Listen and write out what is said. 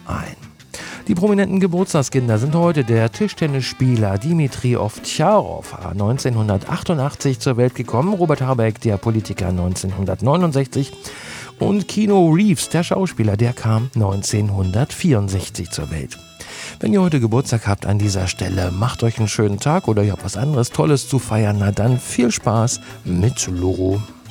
ein. Die prominenten Geburtstagskinder sind heute der Tischtennisspieler Dmitri Ovtcharov, 1988 zur Welt gekommen, Robert Habeck, der Politiker, 1969 und Keanu Reeves, der Schauspieler, der kam 1964 zur Welt. Wenn ihr heute Geburtstag habt an dieser Stelle, macht euch einen schönen Tag oder ihr habt was anderes Tolles zu feiern, na dann viel Spaß mit Loro.